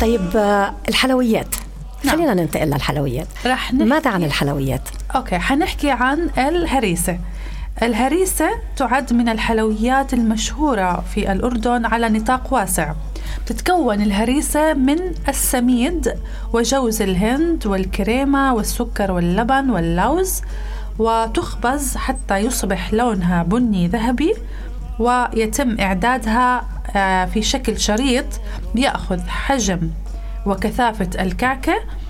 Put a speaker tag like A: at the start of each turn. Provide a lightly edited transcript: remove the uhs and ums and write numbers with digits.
A: طيب الحلويات، خلينا ننتقل للحلويات. ماذا عن الحلويات؟
B: أوكي، حنحكي عن الهريسة. الهريسة تعد من الحلويات المشهورة في الأردن على نطاق واسع. تتكون الهريسة من السميد وجوز الهند والكريمة والسكر واللبن واللوز، وتخبز حتى يصبح لونها بني ذهبي، ويتم إعدادها في شكل شريط يأخذ حجم وكثافة الكعكة،